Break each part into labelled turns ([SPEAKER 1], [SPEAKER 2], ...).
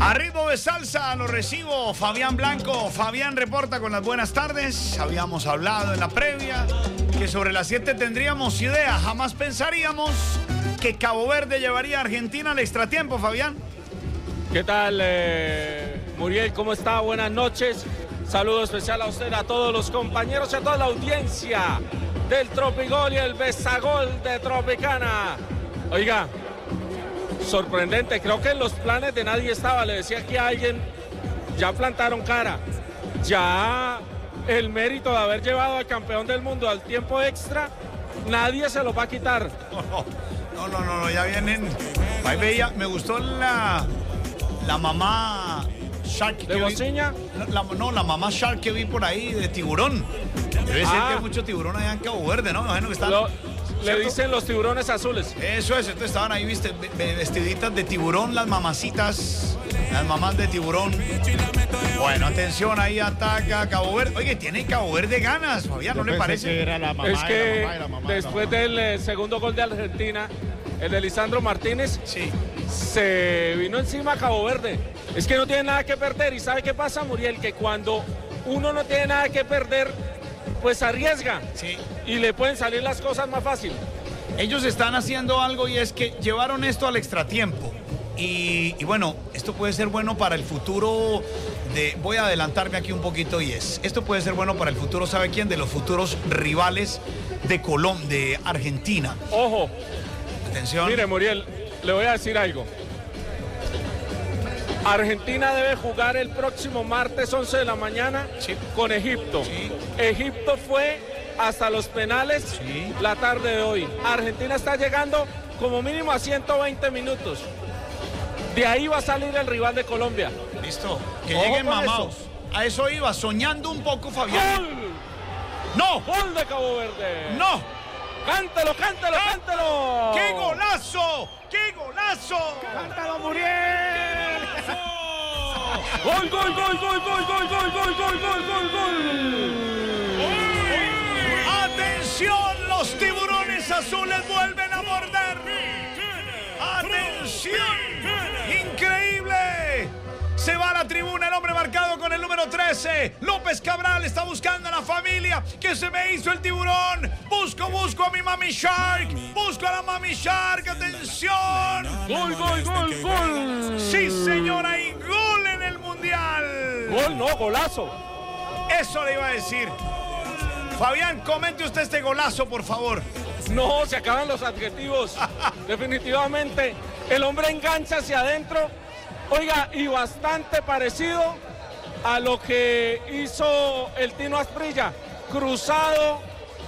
[SPEAKER 1] A ritmo de salsa lo recibo Fabián Blanco. Fabián reporta con las buenas tardes. Habíamos hablado en la previa que sobre las 7 tendríamos idea. Jamás pensaríamos que Cabo Verde llevaría a Argentina al extratiempo, Fabián.
[SPEAKER 2] ¿Qué tal, Muriel? ¿Cómo está? Buenas noches. Saludo especial a usted, a todos los compañeros y a toda la audiencia del Tropigol y el Besagol de Tropicana. Oiga, sorprendente, creo que en los planes de nadie estaba. Le decía aquí a alguien, ya plantaron cara. Ya el mérito de haber llevado al campeón del mundo al tiempo extra, nadie se lo va a quitar.
[SPEAKER 1] No, ya vienen. Ahí veía, me gustó la mamá Shark.
[SPEAKER 2] ¿De Bociña?
[SPEAKER 1] La mamá Shark que vi por ahí de tiburón. Debe ser que hay mucho tiburón allá en Cabo Verde, ¿no? Me imagino que están...
[SPEAKER 2] Le dicen los tiburones azules.
[SPEAKER 1] Eso es, entonces estaban ahí, viste, vestiditas de tiburón, las mamacitas, las mamás de tiburón. Bueno, atención, ahí ataca Cabo Verde. Oye, tiene Cabo Verde ganas, Fabián, ¿no le parece?
[SPEAKER 3] Que era la mamá,
[SPEAKER 2] es que
[SPEAKER 3] la mamá,
[SPEAKER 2] después del segundo gol de Argentina, el de Lisandro Martínez,
[SPEAKER 1] sí,
[SPEAKER 2] se vino encima a Cabo Verde. Es que no tiene nada que perder. ¿Y sabe qué pasa, Muriel? Que cuando uno no tiene nada que perder, pues arriesga.
[SPEAKER 1] Sí.
[SPEAKER 2] Y le pueden salir las cosas más fácil.
[SPEAKER 1] Ellos están haciendo algo y es que llevaron esto al extratiempo. Y bueno, esto puede ser bueno para el futuro de... Voy a adelantarme aquí un poquito y esto puede ser bueno para el futuro, ¿sabe quién? De los futuros rivales de de Argentina.
[SPEAKER 2] Ojo.
[SPEAKER 1] Atención.
[SPEAKER 2] Mire, Muriel, le voy a decir algo. Argentina debe jugar el próximo martes 11 de la mañana con Egipto.
[SPEAKER 1] Sí.
[SPEAKER 2] Egipto fue hasta los penales la tarde de hoy. Argentina está llegando como mínimo a 120 minutos. De ahí va a salir el rival de Colombia.
[SPEAKER 1] Listo. Que
[SPEAKER 2] Ojo
[SPEAKER 1] lleguen
[SPEAKER 2] con
[SPEAKER 1] mamados.
[SPEAKER 2] eso.
[SPEAKER 1] A eso iba, soñando un poco, Fabián.
[SPEAKER 2] ¡Gol!
[SPEAKER 1] ¡No!
[SPEAKER 2] ¡Gol de Cabo Verde!
[SPEAKER 1] ¡No!
[SPEAKER 2] ¡Cántelo, cántelo, cántelo!
[SPEAKER 1] ¡Qué golazo! ¡Qué golazo!
[SPEAKER 3] ¡Cántalo, Muriel!
[SPEAKER 2] ¡Gol, gol, gol, gol, gol, gol, gol, gol, gol, gol, gol!
[SPEAKER 1] ¡Atención! Los tiburones azules vuelven a morder. ¡Atención! ¡Increíble! Se va a la tribuna el hombre marcado con el número 13. López Cabral está buscando a la familia. ¿Qué se me hizo el tiburón? Busco a mi mami Shark. Busco a la mami Shark. ¡Atención!
[SPEAKER 2] ¡Gol, gol, gol, gol!
[SPEAKER 1] Sí, señora, y gol en el Mundial.
[SPEAKER 2] ¡Gol, no, golazo!
[SPEAKER 1] Eso le iba a decir. Fabián, comente usted este golazo, por favor.
[SPEAKER 2] No, se acaban los adjetivos. Definitivamente, el hombre engancha hacia adentro. Oiga, y bastante parecido a lo que hizo el Tino Asprilla. Cruzado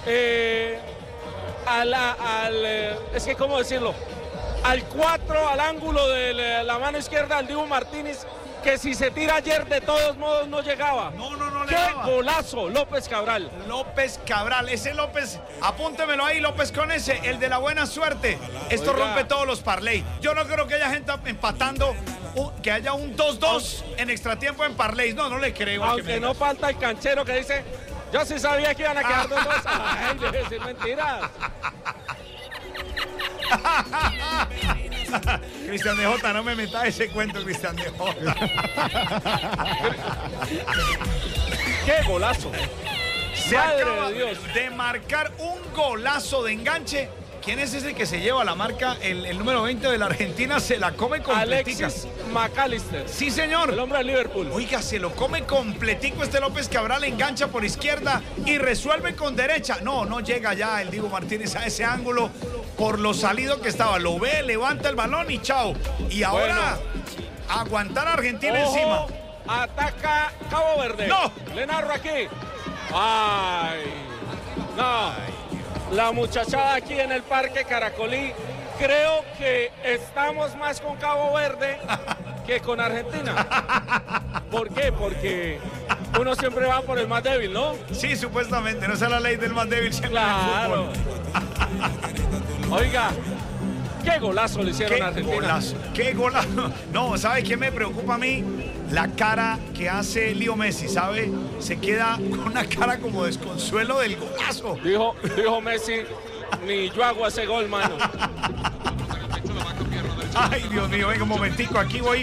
[SPEAKER 2] es que, ¿cómo decirlo? Al 4, al ángulo de la mano izquierda al Dibu Martínez, que si se tira ayer de todos modos no llegaba.
[SPEAKER 1] No
[SPEAKER 2] ¡Qué
[SPEAKER 1] llegaba.
[SPEAKER 2] golazo, López Cabral!
[SPEAKER 1] López Cabral, ese López, apúntemelo ahí, López, con ese, el de la buena suerte. Esto
[SPEAKER 2] Oiga.
[SPEAKER 1] rompe todos los parlay. Yo no creo que haya gente empatando, que haya un 2-2 en extratiempo en parlay. No le creo.
[SPEAKER 2] Aunque no falta el canchero que dice, yo sí sabía que iban a quedar 2-2. Ay, deje de decir mentiras.
[SPEAKER 1] Cristian de Jota, no me metas ese cuento, Cristian de Jota.
[SPEAKER 2] ¡Qué golazo!
[SPEAKER 1] Se
[SPEAKER 2] Madre
[SPEAKER 1] acaba
[SPEAKER 2] de Dios.
[SPEAKER 1] de marcar un golazo de enganche. ¿Quién es ese que se lleva la marca? El número 20 de la Argentina se la come completica.
[SPEAKER 2] Alexis McAllister.
[SPEAKER 1] Sí, señor.
[SPEAKER 2] El hombre de Liverpool.
[SPEAKER 1] Oiga, se lo come completico este López Cabral, engancha por izquierda y resuelve con derecha. No llega ya el Dibu Martínez a ese ángulo por lo salido que estaba. Lo ve, levanta el balón y chao. Y ahora, aguantar a Argentina
[SPEAKER 2] Ojo,
[SPEAKER 1] encima.
[SPEAKER 2] ataca Cabo Verde.
[SPEAKER 1] ¡No!
[SPEAKER 2] Le narro aquí. ¡Ay! No. La muchachada aquí en el Parque Caracolí. Creo que estamos más con Cabo Verde que con Argentina. ¿Por qué? Porque uno siempre va por el más débil, ¿no?
[SPEAKER 1] Sí, supuestamente. No es la ley del más débil siempre
[SPEAKER 2] Claro.
[SPEAKER 1] en el fútbol.
[SPEAKER 2] Oiga, qué golazo le hicieron
[SPEAKER 1] Qué
[SPEAKER 2] a Argentina.
[SPEAKER 1] golazo, qué golazo. No, ¿sabe qué me preocupa a mí? La cara que hace Leo Messi, ¿sabe? Se queda con una cara como desconsuelo del golazo.
[SPEAKER 2] Dijo Messi, ni yo hago ese gol, mano.
[SPEAKER 1] Ay, Dios mío, venga un momentico, aquí voy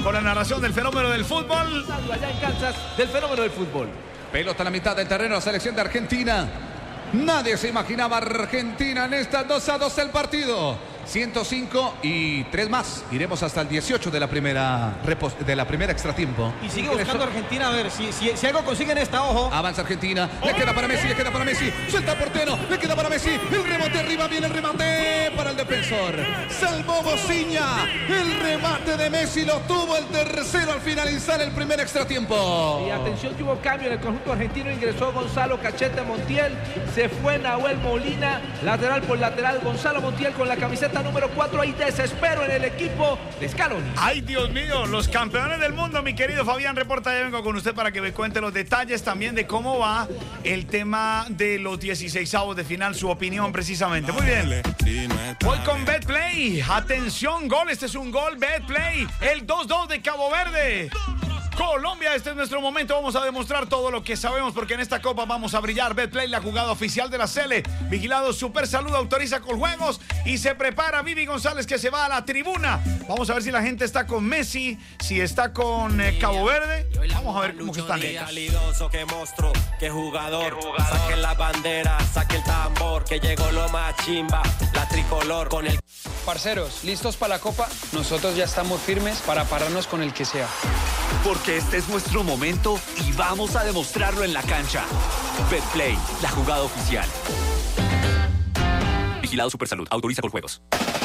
[SPEAKER 1] con la narración del fenómeno del fútbol.
[SPEAKER 4] Allá en Kansas, del fenómeno del fútbol.
[SPEAKER 5] Pelota a la mitad del terreno, la selección de Argentina. Nadie se imaginaba Argentina en esta 2-2 el partido. 105 y 3 más. Iremos hasta el 18 de la primera extratiempo.
[SPEAKER 4] Y sigue buscando Argentina a ver si algo consigue en esta, ojo.
[SPEAKER 5] Avanza Argentina, le queda para Messi, suelta portero, le queda para Messi, el remate arriba, viene el remate para el defensor. Salvó Bociña, el remate de Messi lo tuvo el tercero al finalizar el primer extratiempo.
[SPEAKER 4] Y atención que hubo cambio en el conjunto argentino, ingresó Gonzalo Cachete Montiel, se fue Nahuel Molina, lateral por lateral, Gonzalo Montiel con la camiseta número 4, hay desespero en el equipo de Scaloni.
[SPEAKER 1] Ay, Dios mío, los campeones del mundo, mi querido Fabián Reporta, ya vengo con usted para que me cuente los detalles también de cómo va el tema de los 16avos de final, su opinión precisamente. Muy bien. Voy con Betplay. Atención, gol, este es un gol, Betplay. El 2-2 de Cabo Verde. Colombia, este es nuestro momento, vamos a demostrar todo lo que sabemos porque en esta copa vamos a brillar. Betplay, la jugada oficial de la Sele. Vigilado Super Salud, autoriza con juegos y se prepara Vivi González que se va a la tribuna. Vamos a ver si la gente está con Messi, si está con Cabo Verde. Vamos a ver cómo están ellos.
[SPEAKER 6] Qué monstruo, qué jugador. Saquen la bandera, saquen el tambor, que llegó lo más chimba, la tricolor con el...
[SPEAKER 7] Parceros, ¿listos para la copa? Nosotros ya estamos firmes para pararnos con el que sea.
[SPEAKER 8] Porque este es nuestro momento y vamos a demostrarlo en la cancha. Betplay, la jugada oficial. Vigilado Supersalud, autoriza con juegos.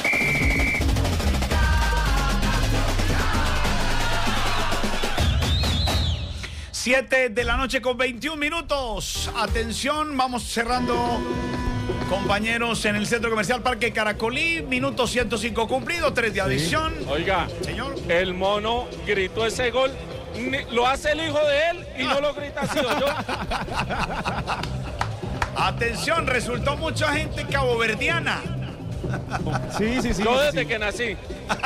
[SPEAKER 1] Siete de la noche con 21 minutos. Atención, vamos cerrando. Compañeros, en el Centro Comercial Parque Caracolí, minuto 105 cumplido, 3 de adición.
[SPEAKER 2] Oiga,
[SPEAKER 1] señor,
[SPEAKER 2] el mono gritó ese gol, lo hace el hijo de él y no lo grita así, yo.
[SPEAKER 1] Atención, resultó mucha gente caboverdiana.
[SPEAKER 3] Sí.
[SPEAKER 2] Yo desde que nací.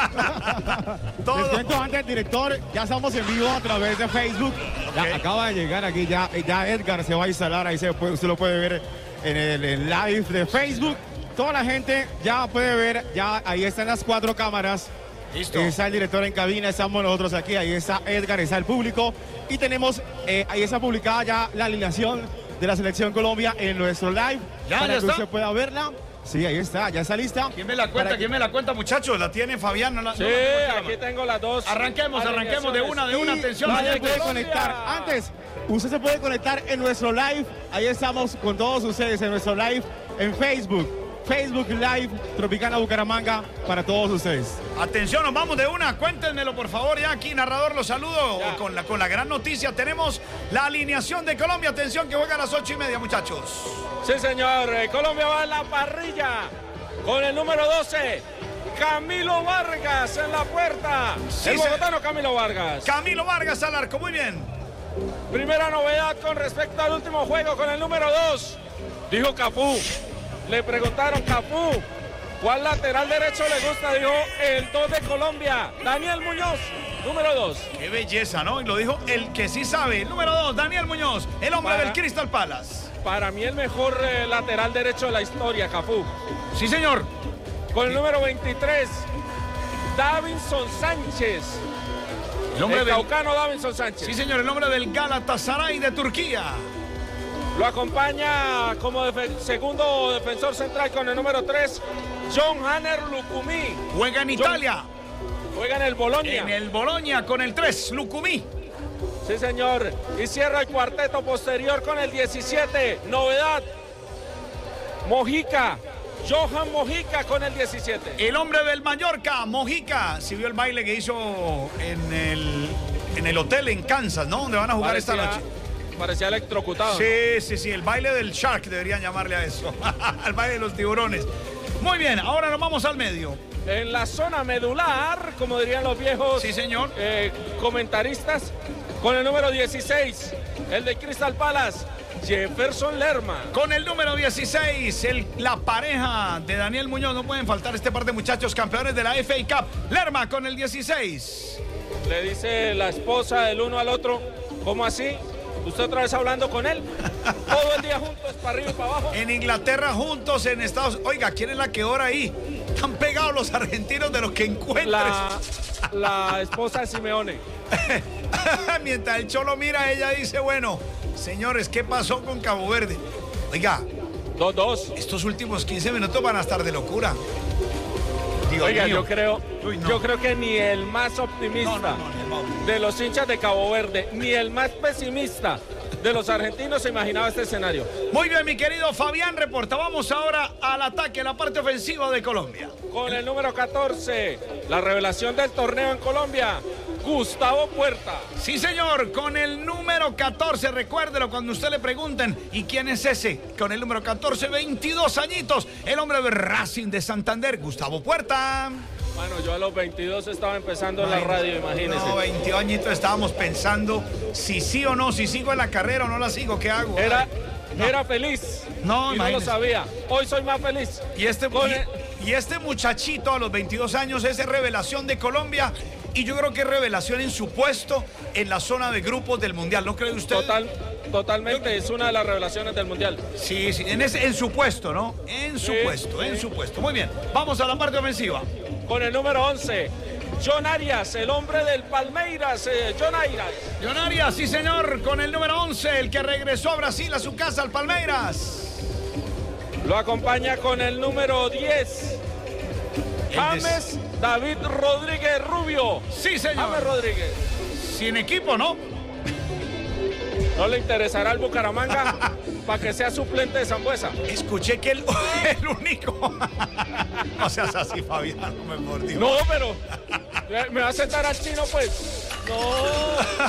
[SPEAKER 3] Les cuento antes, director, ya estamos en vivo a través de Facebook. Ya acaba de llegar aquí, ya Edgar se va a instalar, ahí usted lo puede ver en el live de Facebook. Toda la gente ya puede ver, ya ahí están las 4 cámaras.
[SPEAKER 1] Listo.
[SPEAKER 3] Está el director en cabina, estamos nosotros aquí, ahí está Edgar, está el público. Y tenemos, ahí está publicada ya la alineación de la Selección Colombia en nuestro live.
[SPEAKER 1] Ya
[SPEAKER 3] que
[SPEAKER 1] está.
[SPEAKER 3] usted pueda verla. Sí, ahí está, ya está lista.
[SPEAKER 1] ¿Quién me la cuenta? ¿Quién me la cuenta, muchachos? ¿La tiene Fabián?
[SPEAKER 2] Sí, aquí tengo las dos.
[SPEAKER 1] Arranquemos de una, atención.
[SPEAKER 3] Usted se puede conectar. Antes, usted se puede conectar en nuestro live. Ahí estamos con todos ustedes en nuestro live en Facebook. Facebook Live Tropicana Bucaramanga para todos ustedes.
[SPEAKER 1] Atención, nos vamos de una, cuéntenmelo por favor ya aquí, narrador, los saludo con la gran noticia. Tenemos la alineación de Colombia, atención que juega a las 8:30, muchachos.
[SPEAKER 2] Sí, señor, Colombia va en la parrilla con el número 12, Camilo Vargas en la puerta.
[SPEAKER 1] Sí,
[SPEAKER 2] el bogotano Camilo Vargas.
[SPEAKER 1] Camilo Vargas al arco, muy bien.
[SPEAKER 2] Primera novedad con respecto al último juego con el número 2, dijo Cafú. Le preguntaron, Cafú, ¿cuál lateral derecho le gusta? Dijo, el 2 de Colombia, Daniel Muñoz, número 2.
[SPEAKER 1] Qué belleza, ¿no? Y lo dijo el que sí sabe. Número 2, Daniel Muñoz, el hombre del Crystal Palace.
[SPEAKER 2] Para mí el mejor lateral derecho de la historia, Cafú.
[SPEAKER 1] Sí, señor.
[SPEAKER 2] Con el número 23, Davinson Sánchez. El caucano Davinson Sánchez.
[SPEAKER 1] Sí, señor, el hombre del Galatasaray de Turquía.
[SPEAKER 2] Lo acompaña como segundo defensor central con el número 3, John Hanner Lukumi.
[SPEAKER 1] Juega en Italia.
[SPEAKER 2] Juega en el Bologna.
[SPEAKER 1] En el Bologna con el 3, Lukumi.
[SPEAKER 2] Sí, señor. Y cierra el cuarteto posterior con el 17. Novedad. Mojica. Johan Mojica con el 17.
[SPEAKER 1] El hombre del Mallorca, Mojica. Si vio el baile que hizo en el hotel en Kansas, ¿no? Donde van a jugar esta noche.
[SPEAKER 2] Parecía electrocutado.
[SPEAKER 1] Sí. El baile del Shark deberían llamarle a eso. El baile de los tiburones. Muy bien, ahora nos vamos al medio.
[SPEAKER 2] En la zona medular, como dirían los viejos.
[SPEAKER 1] Sí, señor.
[SPEAKER 2] Comentaristas, con el número 16, el de Crystal Palace, Jefferson Lerma.
[SPEAKER 1] Con el número 16, la pareja de Daniel Muñoz. No pueden faltar este par de muchachos campeones de la FA Cup. Lerma con el 16.
[SPEAKER 2] Le dice la esposa del uno al otro, ¿cómo así? ¿Usted otra vez hablando con él? Todo el día juntos, para arriba y para abajo.
[SPEAKER 1] En Inglaterra juntos, en Estados Unidos. Oiga, ¿quién es la que ora ahí? Están pegados los argentinos de los que encuentres.
[SPEAKER 2] la esposa de Simeone.
[SPEAKER 1] Mientras el Cholo mira, ella dice, bueno, señores, ¿qué pasó con Cabo Verde? Oiga,
[SPEAKER 2] 2-2.
[SPEAKER 1] estos últimos 15 minutos van a estar de locura. Dios
[SPEAKER 2] Oiga,
[SPEAKER 1] mío.
[SPEAKER 2] yo creo que ni el más optimista de los hinchas de Cabo Verde, ni el más pesimista de los argentinos se imaginaba este escenario.
[SPEAKER 1] Muy bien, mi querido Fabián Reporta. Vamos ahora al ataque, la parte ofensiva de Colombia.
[SPEAKER 2] Con el número 14, la revelación del torneo en Colombia, Gustavo Puerta.
[SPEAKER 1] Sí, señor, con el número 14, recuérdelo cuando usted le pregunten, ¿y quién es ese? Con el número 14, 22 añitos, el hombre de Racing de Santander, Gustavo Puerta.
[SPEAKER 2] Bueno, yo a los 22 estaba empezando en la radio, imagínese.
[SPEAKER 1] No, 22 añitos estábamos pensando si sí o no, si sigo en la carrera o no la sigo, ¿qué hago?
[SPEAKER 2] Era feliz.
[SPEAKER 1] No,
[SPEAKER 2] y no lo sabía. Hoy soy más feliz.
[SPEAKER 1] Y este muchachito a los 22 años es revelación de Colombia. Y yo creo que es revelación en su puesto en la zona de grupos del Mundial, ¿no cree usted?
[SPEAKER 2] Totalmente, es una de las revelaciones del Mundial.
[SPEAKER 1] Sí, en su puesto, ¿no? En su puesto. Muy bien, vamos a la parte ofensiva.
[SPEAKER 2] Con el número 11, John Arias, el hombre del Palmeiras, John Arias.
[SPEAKER 1] John Arias, sí señor, con el número 11, el que regresó a Brasil, a su casa, al Palmeiras.
[SPEAKER 2] Lo acompaña con el número 10, James David Rodríguez Rubio.
[SPEAKER 1] Sí, señor.
[SPEAKER 2] James Rodríguez.
[SPEAKER 1] Sin equipo, ¿no?
[SPEAKER 2] ¿No le interesará al Bucaramanga para que sea suplente de Sambuesa?
[SPEAKER 1] Escuché que el único... No seas así, Fabián, no me mordió.
[SPEAKER 2] No, pero... ¿Me va a sentar al chino, pues? No.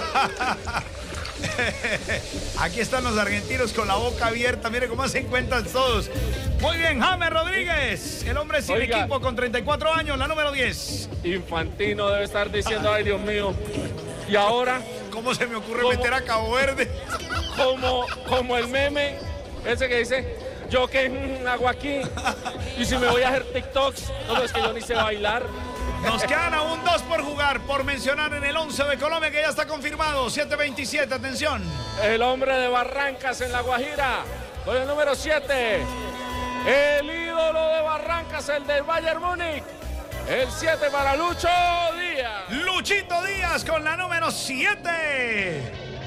[SPEAKER 1] Aquí están los argentinos con la boca abierta. Mire cómo se encuentran todos. Muy bien, James Rodríguez, el hombre sin equipo con 34 años, la número 10.
[SPEAKER 2] Infantino debe estar diciendo, ay, Dios mío. Y ahora...
[SPEAKER 1] ¿Cómo se me ocurre meter a Cabo Verde?
[SPEAKER 2] Como el meme, ese que dice, yo que hago aquí, y si me voy a hacer TikToks, no, es que yo ni sé bailar.
[SPEAKER 1] Nos quedan aún 2 por jugar, por mencionar en el 11 de Colombia, que ya está confirmado, 7-27, atención.
[SPEAKER 2] El hombre de Barrancas en La Guajira, con el número 7, el ídolo de Barrancas, el del Bayern Múnich. El 7 para Lucho Díaz.
[SPEAKER 1] Luchito Díaz con la número 7.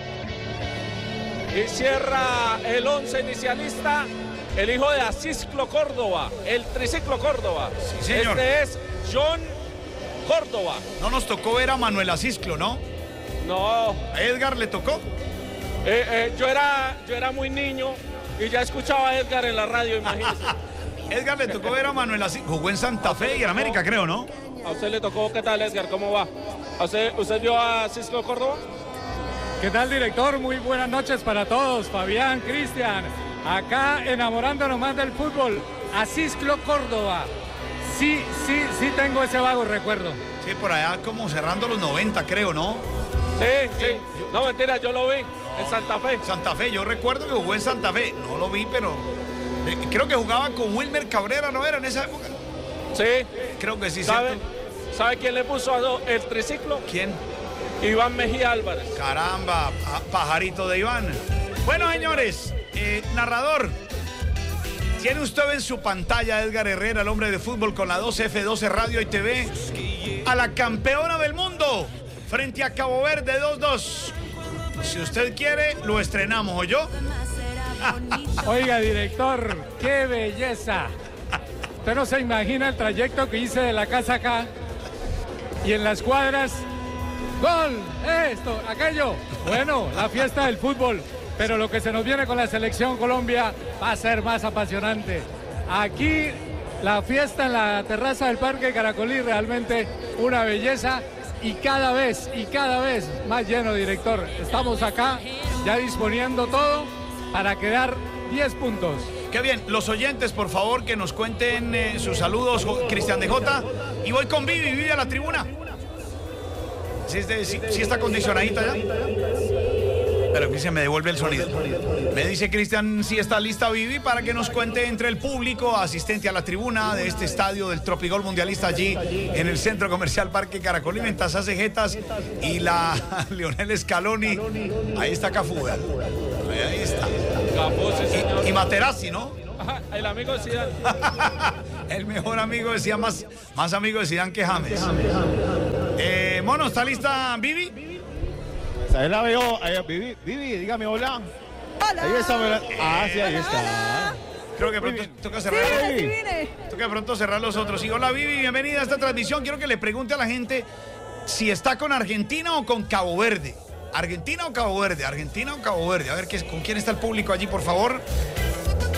[SPEAKER 2] Y cierra el 11 inicialista, el hijo de Asisclo Córdoba, el triciclo Córdoba.
[SPEAKER 1] Sí, señor.
[SPEAKER 2] Este es John Córdoba.
[SPEAKER 1] No nos tocó ver a Manuel Asisclo, ¿no?
[SPEAKER 2] No.
[SPEAKER 1] ¿A Edgar le tocó?
[SPEAKER 2] Yo era muy niño y ya escuchaba a Edgar en la radio, imagínese.
[SPEAKER 1] Edgar le tocó ver a Manuel Asisclo. Jugó en Santa Fe y en América, creo, ¿no?
[SPEAKER 2] ¿A usted le tocó? ¿Qué tal, Edgar? ¿Cómo va? ¿Usted vio a Asisclo Córdoba?
[SPEAKER 9] ¿Qué tal, director? Muy buenas noches para todos. Fabián, Cristian, acá enamorándonos más del fútbol. Asisclo Córdoba. Sí tengo ese vago recuerdo.
[SPEAKER 1] Sí, por allá como cerrando los 90, creo, ¿no?
[SPEAKER 2] Sí. No, mentira, yo lo vi en Santa Fe.
[SPEAKER 1] Santa Fe, yo recuerdo que jugó en Santa Fe. No lo vi, pero creo que jugaba con Wilmer Cabrera, ¿no era en esa época?
[SPEAKER 2] Sí.
[SPEAKER 1] Creo que sí.
[SPEAKER 2] ¿Sabe quién le puso el triciclo?
[SPEAKER 1] ¿Quién?
[SPEAKER 2] Iván Mejía Álvarez.
[SPEAKER 1] Caramba, pajarito de Iván. Bueno, señores, narrador, tiene usted en su pantalla a Edgar Herrera, el hombre de fútbol con la 12F12 Radio y TV, a la campeona del mundo frente a Cabo Verde 2-2. Si usted quiere, lo estrenamos, ¿o yo?
[SPEAKER 9] Oiga, director, qué belleza. Usted no se imagina el trayecto que hice de la casa acá y en las cuadras. Gol, esto, aquello. Bueno, la fiesta del fútbol. Pero lo que se nos viene con la selección Colombia va a ser más apasionante. Aquí la fiesta en la terraza del Parque Caracolí, realmente una belleza y cada vez más lleno, director. Estamos acá ya disponiendo todo para quedar 10 puntos.
[SPEAKER 1] Qué bien, los oyentes, por favor, que nos cuenten sus saludos, Cristian de Jota. Y voy con Vivi a la tribuna. ¿Sí está condicionadita ya? Pero Cristian me devuelve el sonido. Me dice Cristian si está lista Vivi para que nos cuente entre el público asistente a la tribuna de este estadio del Tropigol Mundialista allí en el Centro Comercial Parque Caracolí, mientras hace jetas y la Lionel Scaloni. Ahí está Cafú. Ahí está. Y Materazzi, ¿no?
[SPEAKER 2] Ajá, el amigo de Zidane.
[SPEAKER 1] El mejor amigo decía más amigo de Zidane que James. Mono, ¿está lista Vivi?
[SPEAKER 3] Ahí la veo. Vivi, dígame hola.
[SPEAKER 10] Hola.
[SPEAKER 3] Ahí está. Ah, sí, ahí está.
[SPEAKER 1] Creo que pronto toca cerrar.
[SPEAKER 10] Sí, vine.
[SPEAKER 1] Toca pronto cerrar los otros. Y hola Vivi, bienvenida a esta transmisión. Quiero que le pregunte a la gente si está con Argentina o con Cabo Verde. ¿Argentina o Cabo Verde? ¿Argentina o Cabo Verde? A ver, ¿con quién está el público allí, por favor?